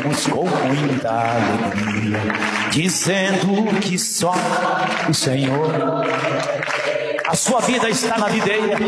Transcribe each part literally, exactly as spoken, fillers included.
cantemos com muita alegria, dizendo que só o Senhor. A sua vida está na videira.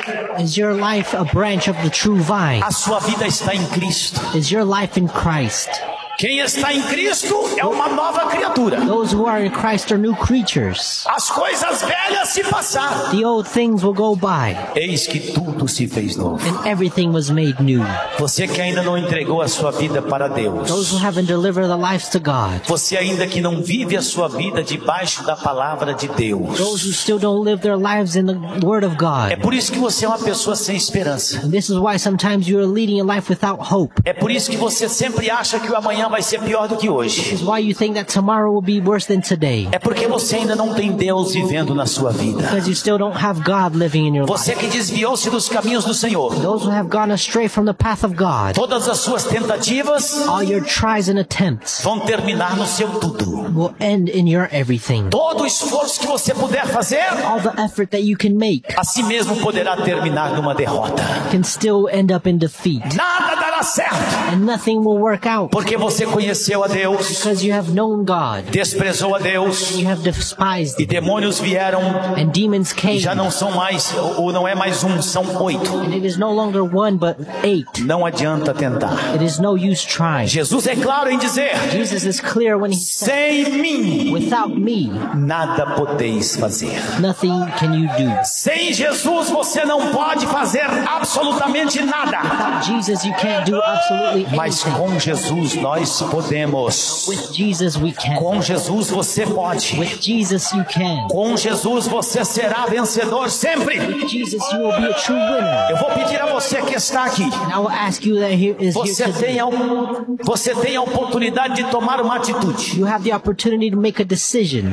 Is your life a branch of the true vine? A sua vida está em Cristo. Is your life in Christ? Quem está em Cristo é uma nova criatura. Those who are in Christ are new creatures. As coisas velhas se passaram. The old things will go by. Eis que tudo se fez novo. And everything was made new. Você que ainda não entregou a sua vida para Deus. Those who haven't delivered their lives to God. Você ainda que não vive a sua vida debaixo da palavra de Deus. Those who still don't live their lives in the Word of God. É por isso que você é uma pessoa sem esperança. And this is why sometimes you are leading a life without hope. É por isso que você sempre acha que o amanhã vai ser pior do que hoje. This is why you think that tomorrow will be worse than today. É porque você ainda não tem Deus vivendo na sua vida. Because you still don't have God living in your life. Você que desviou-se dos caminhos do Senhor. Those who have gone astray from the path of God. Todas as suas tentativas, all your tries and attempts, vão terminar no seu tudo. Will end in your everything. Todo o esforço que você puder fazer, all the effort that you can make, assim mesmo poderá terminar numa derrota. Can still end up in defeat. Nada dará certo. And nothing will work out. Porque você conheceu a Deus. Because you have known God. Desprezou a Deus. You have despised. E demônios vieram. And demons came. E já não são mais, ou não é mais um, são oito. And it is no longer one, but eight. Não adianta tentar. It is no use trying. Jesus é claro em dizer. Jesus is clear when he says, sem mim, without me, nada podeis fazer. Nothing can you do. Sem Jesus você não pode fazer absolutamente nada. Without Jesus you can't do absolutely anything. Mas com Jesus nós podemos. With Jesus we can. Com Jesus você pode. With Jesus you can. Com Jesus você será vencedor sempre. With Jesus you will be a true winner. Eu vou pedir a você que está aqui. And I will ask you that here is você here tem a, você tem a oportunidade de tomar uma atitude. You have the opportunity to make a decision.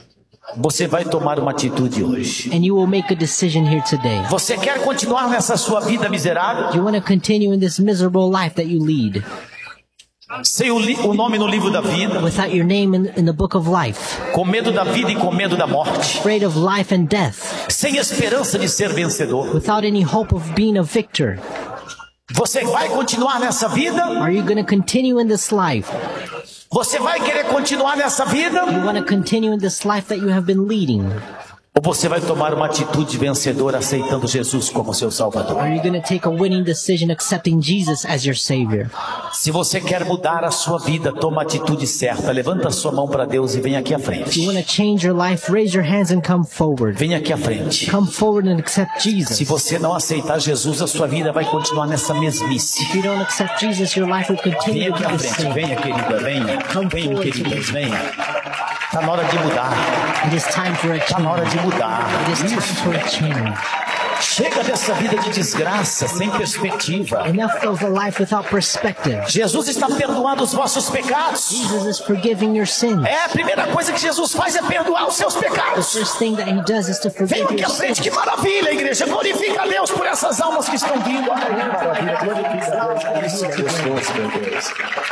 Você vai tomar uma atitude hoje. And you will make a decision here today. Você quer continuar nessa sua vida miserável? You want to continue in this miserable life that you lead? Sem o, o nome no livro da vida. Without your name in, in the book of life. Com medo da vida e com medo da morte. Afraid of life and death. Sem esperança de ser vencedor. Without any hope of being a victor. Você vai continuar nessa vida? Are you going to continue in this life? Você vai querer continuar nessa vida? You want to continue in this life that you have been leading? Ou você vai tomar uma atitude vencedora aceitando Jesus como seu Salvador? Are you going to take a winning decision accepting Jesus as your Savior? Se você quer mudar a sua vida, toma a atitude certa. Levanta a sua mão para Deus e vem aqui à frente. If you want to change your life, raise your hands and come forward. Vem aqui à frente. Come forward and accept Jesus. Se você não aceitar Jesus, a sua vida vai continuar nessa mesmice. If you don't accept Jesus, your life will continue Vem aqui to à be the frente. same. Venha, querida, venha. Venha, queridas, venha. Está na hora de mudar. It is time for a change. Está na hora de mudar. It is time for a change. Chega dessa vida de desgraça, sem perspectiva. Enough of a life without perspective. Jesus está perdoando os vossos pecados. Jesus is forgiving your sins. É, a primeira coisa que Jesus faz é perdoar os seus The pecados. first thing that he does is to Vem forgive aqui your à frente, sins. que maravilha, igreja. Glorifica a Deus por essas almas que estão vindo. Ai, que maravilha, glorifica a Deus. Isso é gostoso, meu Deus.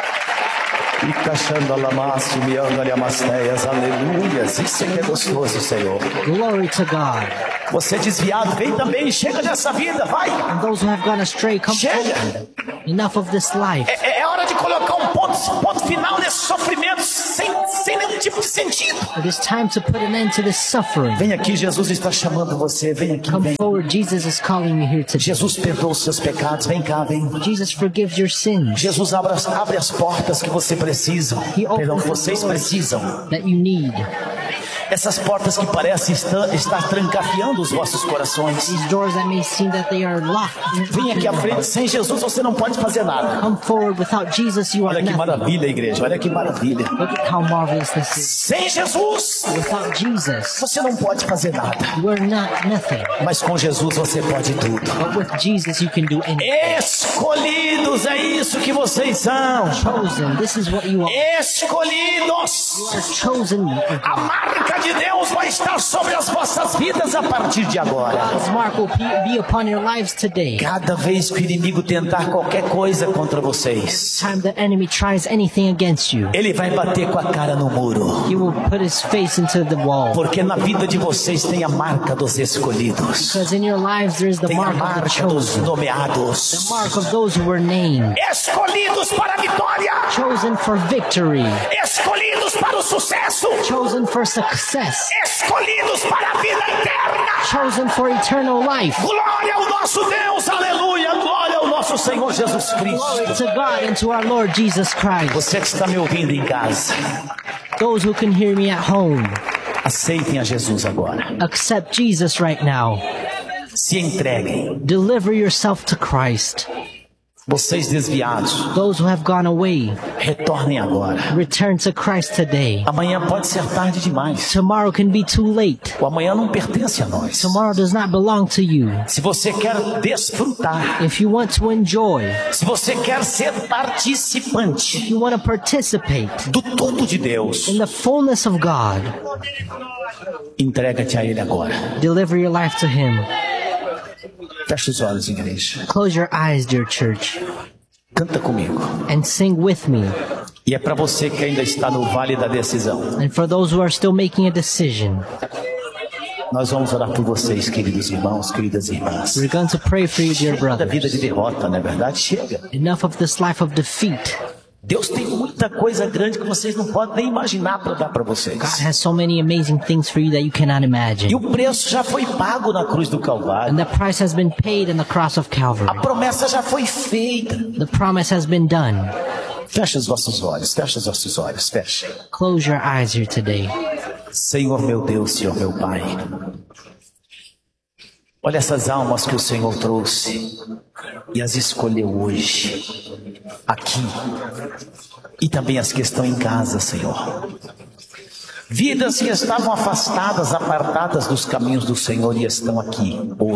E cachando a lamaste, me anda amasteias, aleluias. Isso é que é gostoso, Senhor. Glory to God. Você desviado, vem também, chega dessa vida, vai. And those who have gone astray, come Chega. forward. Enough of this life. É, é hora de colocar um ponto, ponto final nesse sofrimento sem, sem nenhum tipo de sentido. It is time to put an end to this suffering. Vem aqui, Jesus está chamando você. Vem aqui, Come vem. forward. Jesus is calling you here today. Jesus perdoa os seus pecados. Vem cá, vem. Jesus forgives your sins. Jesus abre as, abre as portas que você precisa. He Perdão, opens que the vocês doors precisam. that you need. Essas portas que parecem estar, estar trancafiando os vossos corações. These doors that may seem that they are locked. Vem aqui à frente. Sem Jesus você não pode fazer nada. Come forward. Without Jesus, you are Olha que nothing. maravilha, igreja. Olha que maravilha. Look at how marvelous this is. Sem Jesus Without Jesus, você não pode fazer nada. you are not nothing. Mas com Jesus você pode tudo. But with Jesus, you can do anything. Escolhidos, é isso que vocês são. Chosen. This is what you are. Escolhidos. You are chosen. A marca de Deus vai estar sobre as vossas vidas a partir de agora. God's mark will be be upon your lives today. Cada vez que o inimigo tentar qualquer coisa contra vocês, Time the enemy tries anything against you, ele vai bater com a cara no muro. he will put his face into the wall. Porque na vida de vocês tem a marca dos escolhidos. Because in your lives there is the Tem a mark of the marca dos chosen. nomeados. The mark of those who were named. Escolhidos para a vitória. Chosen Chosen for victory. Escolhidos para o sucesso. Chosen for success. Escolhidos para a vida eterna. Chosen for eternal life. Glória ao nosso Deus, aleluia. Glória ao nosso Senhor Jesus Cristo. Glory to God and to our Lord Jesus Christ. Você que está me ouvindo em casa, Those who can hear me at home, aceitem a Jesus agora. accept Jesus right now. Se entreguem. Deliver yourself to Christ. Vocês desviados, Those who have gone away, retornem agora. return to Christ today. Amanhã pode ser tarde demais. Tomorrow can be too late. O amanhã não pertence a nós. Tomorrow does not belong to you. Se você quer desfrutar, If you want to enjoy, se você quer ser participante if you want to participate do tudo de Deus, in the fullness of God, entrega-te a Ele agora. deliver your life to Him. Feche os olhos, igreja. Close your eyes, dear church, Canta comigo. and sing with me. E é para você que ainda está no vale da decisão. And for those who are still making a decision, Nós vamos orar por vocês, queridos irmãos, queridas irmãs. we're going to pray for you, dear Chega da vida brothers. de derrota, não é verdade? Chega. Enough of this life of defeat. Deus tem muita coisa grande que vocês não podem nem imaginar para dar para God vocês. has so many amazing things for you that you cannot E imagine. o preço já foi pago na cruz do Calvário. And the price has been paid in the cross of A Calvary. promessa já foi feita. The promise has been done. Feche os vossos olhos, feche os vossos olhos, feche. Close your eyes here today. Senhor meu Deus, Senhor meu Pai. Olha essas almas que o Senhor trouxe e as escolheu hoje, aqui, e também as que estão em casa, Senhor. Vidas que estavam afastadas, apartadas dos caminhos do Senhor e estão aqui hoje.